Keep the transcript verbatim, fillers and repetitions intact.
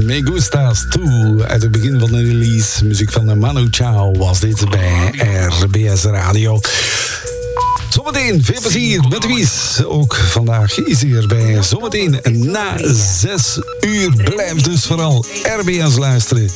Me Gustas toe. Uit het begin van de release. Muziek van Manu Chao was dit bij R B S Radio. Zometeen, veel plezier met Wies. Ook vandaag is hier bij Zometeen na zes uur. Blijf dus vooral R B S luisteren.